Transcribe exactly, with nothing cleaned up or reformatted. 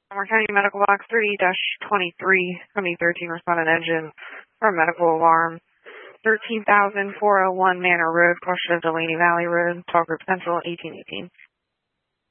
Palmer County Medical Box thirty dash twenty-three, Company thirteen, respondent engine for a medical alarm. thirteen thousand four oh one Manor Road, portion of Delaney Valley Road, Tall Group Central, eighteen eighteen.